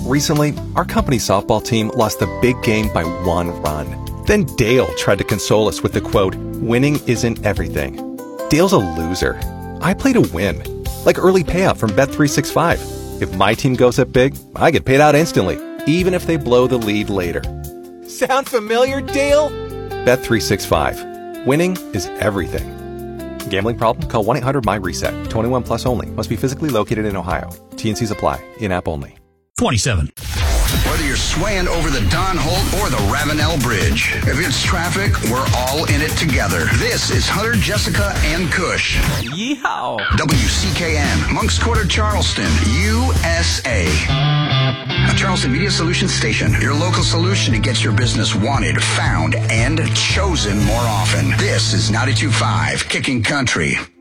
Recently, our company softball team lost the big game by 1 run. Then Dale tried to console us with the quote, "Winning isn't everything." Dale's a loser. I play to win. Like early payout from Bet365. If my team goes up big, I get paid out instantly, even if they blow the lead later. Sound familiar, Dale? Bet365. Winning is everything. Gambling problem? Call 1-800-MY-RESET. 21 plus only. Must be physically located in Ohio. T&Cs apply. In-app only. 27. Whether you're swaying over the Don Holt or the Ravenel Bridge, if it's traffic, we're all in it together. This is Hunter, Jessica, and Kush. Yeehaw! WCKN, Moncks Quarter, Charleston, USA. A Charleston Media Solutions station, your local solution to get your business wanted, found, and chosen more often. This is 92.5 Kicking Country.